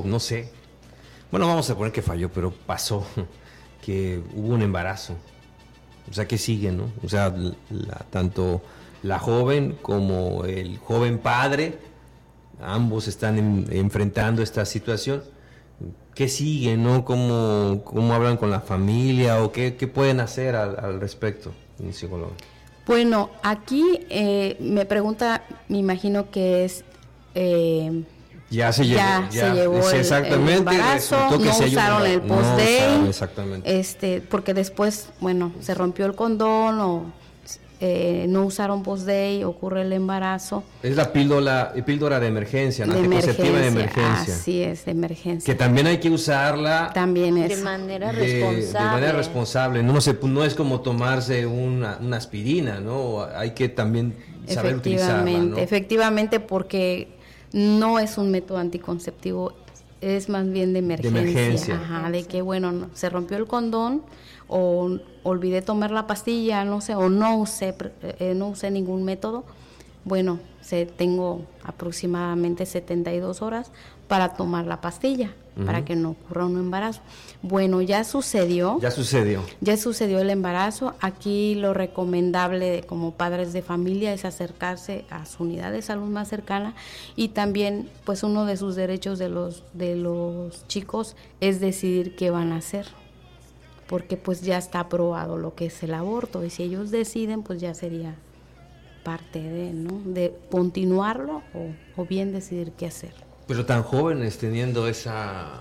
no sé. Bueno, vamos a poner que falló, pero pasó que hubo un embarazo. O sea, que sigue, ¿no? O sea, tanto la joven como el joven padre, ambos están enfrentando esta situación. ¿Qué sigue, no? ¿Cómo hablan con la familia o qué pueden hacer al respecto, psicólogo? Bueno, aquí me pregunta, me imagino que es... Ya se llevó el embarazo, no usaron el post-day, exactamente. Porque después, bueno, se rompió el condón o no usaron post-day, ocurre el embarazo. Es la píldora de emergencia, la anticonceptiva de emergencia. Así es, de emergencia. Que también hay que usarla también es de manera responsable. De manera responsable. No es como tomarse una aspirina, ¿no? Hay que también saber utilizarla, ¿no? Efectivamente, porque no es un método anticonceptivo, es más bien de emergencia. De emergencia. Ajá, de que bueno, se rompió el condón o olvidé tomar la pastilla, no sé, o no usé ningún método. Bueno, tengo aproximadamente 72 horas para tomar la pastilla, para que no ocurra un embarazo. Bueno, ya sucedió el embarazo. Aquí lo recomendable como padres de familia es acercarse a su unidad de salud más cercana, y también pues uno de sus derechos de los chicos es decidir qué van a hacer, porque pues ya está aprobado lo que es el aborto, y si ellos deciden pues ya sería parte de continuarlo o bien decidir qué hacer. Pero tan jóvenes teniendo esa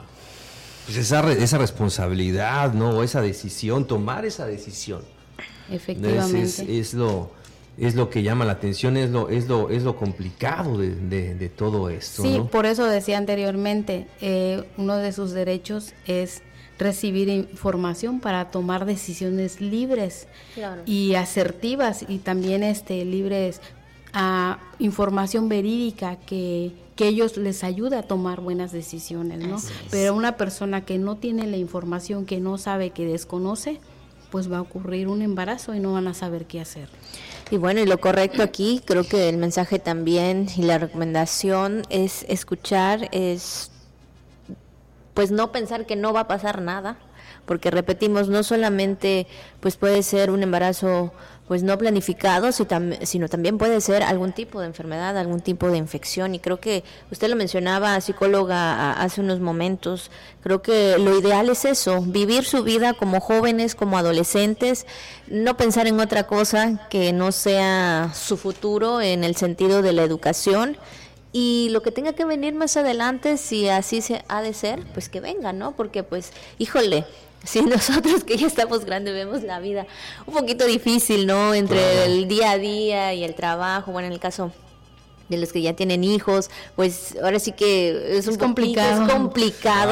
responsabilidad, ¿no? O esa decisión, tomar esa decisión. Efectivamente. Es lo que llama la atención, es lo complicado de todo esto. Sí, ¿no? por eso decía anteriormente, uno de sus derechos es recibir información para tomar decisiones libres, claro, y asertivas, y también libres a información verídica que ellos les ayude a tomar buenas decisiones, ¿no? Pero una persona que no tiene la información, que no sabe, que desconoce, pues va a ocurrir un embarazo y no van a saber qué hacer. Y bueno, y lo correcto aquí, creo que el mensaje también y la recomendación es escuchar, es pues no pensar que no va a pasar nada, porque repetimos, no solamente pues puede ser un embarazo pues no planificado, sino también puede ser algún tipo de enfermedad, algún tipo de infección, y creo que usted lo mencionaba, psicóloga, hace unos momentos, creo que lo ideal es eso, vivir su vida como jóvenes, como adolescentes, no pensar en otra cosa que no sea su futuro en el sentido de la educación, y lo que tenga que venir más adelante, si así se ha de ser, pues que venga, ¿no? Porque pues, híjole, si nosotros que ya estamos grandes vemos la vida un poquito difícil, ¿no? Entre el día a día y el trabajo, bueno, en el caso de los que ya tienen hijos, pues ahora sí que es complicado. Es complicado.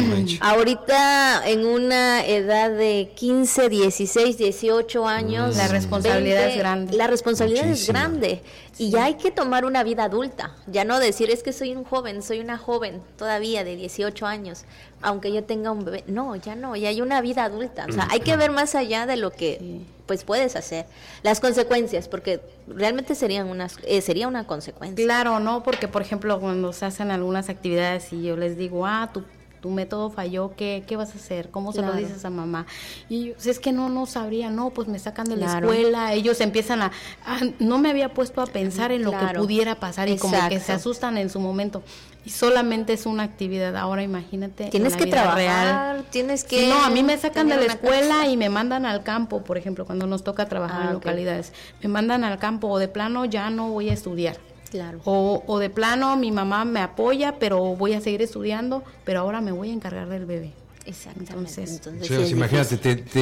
Ahorita en una edad de 15, 16, 18 años, la responsabilidad es grande. La responsabilidad es grande. Y ya hay que tomar una vida adulta, ya no decir es que soy un joven, soy una joven todavía de 18 años, aunque yo tenga un bebé, no, ya hay una vida adulta, o sea, hay que ver más allá de lo que pues puedes hacer, las consecuencias, porque realmente sería una consecuencia. Claro, no, porque por ejemplo cuando se hacen algunas actividades y yo les digo, tu método falló, ¿qué vas a hacer? ¿Cómo se lo dices a mamá? Y yo, es que no sabría, pues me sacan de la escuela, ellos empiezan no me había puesto a pensar en lo que pudiera pasar, y como que se asustan en su momento, y solamente es una actividad. Ahora imagínate, tienes que trabajar real. Tienes que a mí me sacan de la escuela y me mandan al campo, por ejemplo, cuando nos toca trabajar en localidades, me mandan al campo, o de plano ya no voy a estudiar. Claro. O de plano mi mamá me apoya, pero voy a seguir estudiando, pero ahora me voy a encargar del bebé. Exactamente. Entonces sí, imagínate,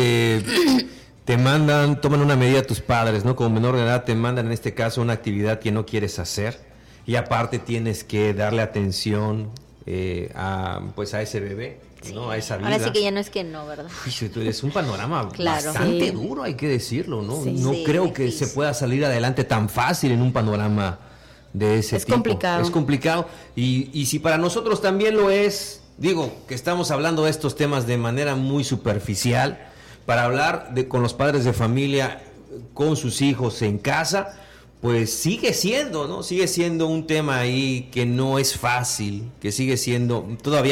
te toman una medida tus padres, ¿no? Como menor de edad te mandan en este caso una actividad que no quieres hacer, y aparte tienes que darle atención a ese bebé. Sí. ¿No? A esa vida. Ahora sí que ya no es que no, ¿verdad? Es un panorama bastante duro, hay que decirlo, ¿no? No creo que se pueda salir adelante tan fácil en un panorama de ese tipo. Es complicado. Y si para nosotros también lo es, digo, que estamos hablando de estos temas de manera muy superficial, para hablar con los padres de familia, con sus hijos en casa, pues sigue siendo un tema ahí que no es fácil, que sigue siendo todavía